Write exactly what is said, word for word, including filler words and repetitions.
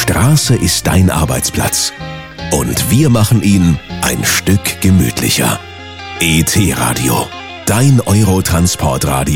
Straße ist dein Arbeitsplatz. Und wir machen ihn ein Stück gemütlicher. E T-Radio, dein Eurotransportradio.